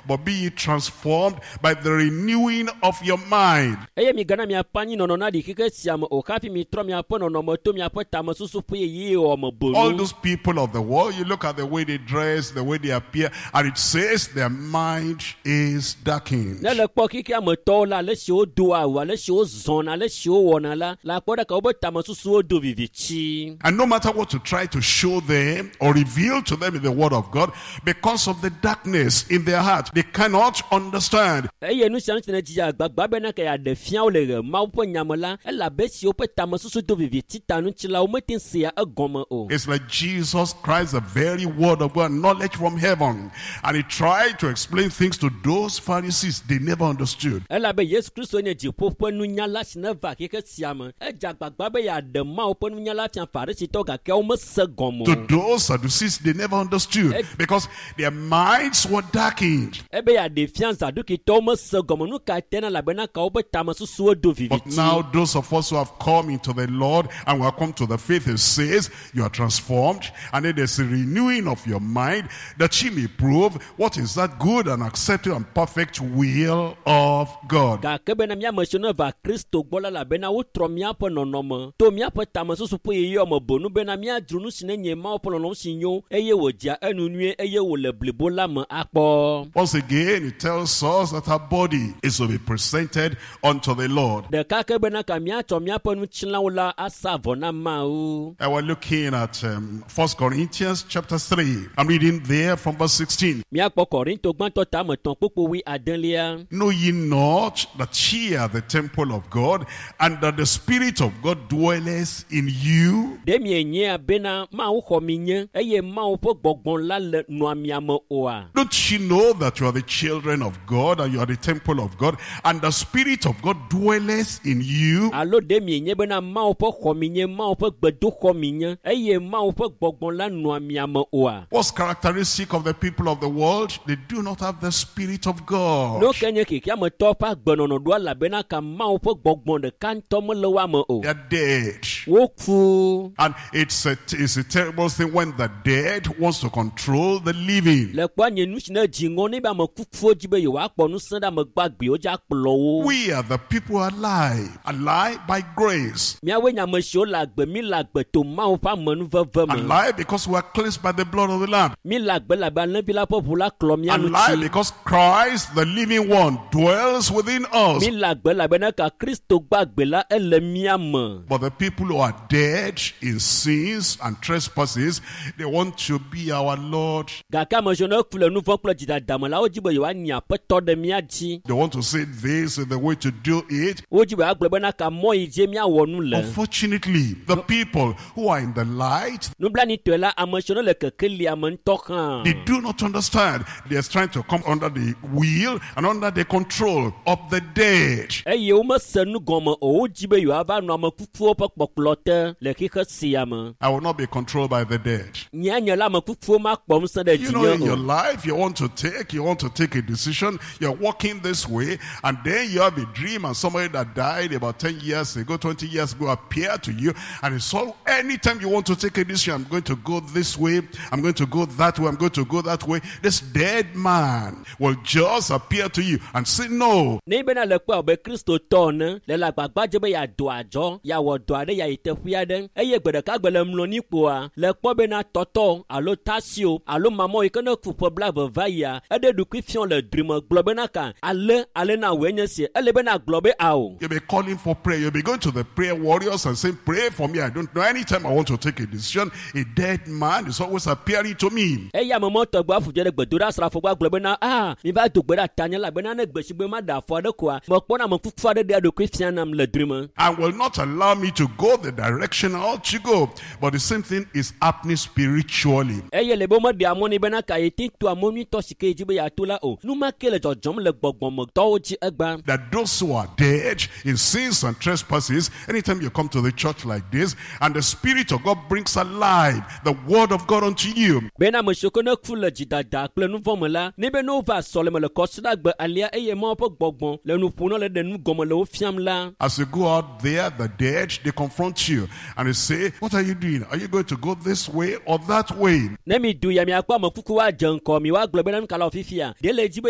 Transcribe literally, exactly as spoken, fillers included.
but be ye transformed by the renewing of your mind. Eye mi gana mi apani no no na di kike siam o kapi mi tro mi apo no no moto mi apo tamo susu pu ye o mo bonu. All those people of the world, you look at the way they dress, the way they appear, and it says their mind is darkened. Na le po kike amoto la le si o do awa le si o zona le si o wona la la po da ka obo tamo susu o do vivichi. And no matter what you try to show them or reveal to them in the word of God, because of the darkness in their heart, they cannot understand. Eye nu siam tene ji agbagba be na ka ya de fian o le re ma po nyamola e la be si o pe tamo susu do vivichi tanu chila o metin se ya agomo o. It's like Jesus Christ, the very word of God, knowledge from heaven. And he tried to explain things to those Pharisees they never understood. Ela be Yesu Kristo ne ji popo nu nyala sineva keke siam e jagbagba be ya de ma o po nu nyala fian Pharisee to ka ke o me se gomo. To those Sadducees they never understood because their minds were darkened. Ebe ya de fian Saduki to me se gomo nu ka tena la be na ka o be tamo susu o do vivichi. But now those of us who have come into the Lord and who have come to the faith, it says you are transformed, and then there's a renewing of your mind that ye may prove what is that good and acceptable and perfect will of God. Ga ke be na mia machine va Kristo gbola la be na wo tro mia po nonomo to mia po tamo susu po ye yo mo bonu be na mia drunu sine nye ma po no sinyo eye wo dia enu nue eye wo le blibo la mo akpo. Once again it tells us that our body is to be presented unto the Lord. De ka ke be na ka mia to mia po nu chila wala asavo na ma o. I was looking at um, First Corinthians chapter three. I'm reading there from verse sixteen. Mia po Korinto gban to ta mo ton popo wi adanlia. Know ye not that ye are the temple of God, and that the Spirit of God dwelleth in you? De mi enye abena ma wo ho mi nye eye ma wo po gbogbon la le no amiamo oa. Don't you know that you are the children of God, and you are the temple of God, and the Spirit of God dwelleth in you? Alo de mi enye bena ma wo po ho mi nye ma wo po gbedo ho mi nye eye ma wo po gbogbon la no amiamo oa. What's characteristic of the people of the world? They do not have the Spirit of God. No kenye ki kia mo to pa gbenono do la bena ka ma wo po gbogbon de kan to mo le wa mo o. They are dead. Wo ku. And it's a, it's a terrible thing when the dead wants to control the living. Le kwa nye nu sina jingo ni ba mo kufu jibe yo wa po nu sanda mo gbagbe o ja plo wo. We are the people alive, alive by grace. Mia we nya mo sho la gbe mi la gbe to ma wo pa mo nu veve mo. Alive because we are cleansed by the blood of the Lamb. Mi la gbe la ba le bi la po la klo mi anu Alive chi. because Christ, the living one, dwells within us. Mi la gbe la be na ka Kristo gbagbe la ele mi am. But the people who are dead in sins and trespasses, they want to be our Lord. Ga ka mo jona kule nu fo klo jida damola o jibo yo anya pe to de mi aji. They want to say this is the way to do it. O jibo agbe na ka mo ije mi awonu le. Unfortunately, the people who are in the light, Nu bla ni to la amoshona le kekeli amon to kan. they do not understand. They are trying to come under the will and under the control of the dead. Eye o ma senu gomo o jibe yo ava no ma kufu o pokpoklote le kike siam. I will not be controlled by the dead. Nya nya la ma kufu ma kpom se de You know, in your jinyo. life, you want to take, you want to take a decision, you're walking this way, and then you have a dream, and somebody that died about ten years ago, twenty years ago, appear to you, and it's all, anytime you want to take a decision, I'm going to go this way, I'm going to go that way, I'm going to go that way, this dead man will just appear to you and say, no. Ni be na le kwa be Kristo ton le la gbagba jibe ya do ajo ya wo do ade ya itefia den eye gbede ka gbele mlo ni po a le po be na toto alo tasio alo mamo ikana ku pobla vaya ede du krifion le dream globe na kan ale ale na wenye se ele be na globe awo. You'll be calling for prayer. You'll be going to the prayer warriors and saying, pray for me. I don't know. Anytime I want to take a decision, a dead man is always appearing to me. Eya mamo to gba fu jere gbedura sra fo gba globe na ah mi ba do gbeda tanya la be na na gbe sigbe ma da fo de kwa mo po na mo fufu ade de do krifian nam le dream. And will not allow me to go the direction I ought to go. But the same thing is happening spiritually. Eye le bo mo de amoni be na ka yetin to amoni to sike jibe ya to la o nu ma kele jojom le gbogbon mo to ji egba. That those who are dead in sins and trespasses, anytime you come to the church like this, and the Spirit of God brings alive the word of God unto you, be na mo shoko na ku le jidada ple nu vomo la ni be no va so le mo le ko sida gbe alia eye mo po gbogbon le nu puno le de nu gomo le o fiam la. as you go out there, the dead, they confront you and they say, what are you doing? Are you going to go this way or that way? Ne mi du ya mi akwa mo kuku wa janko mi wa globe na kala ofifia de le jibe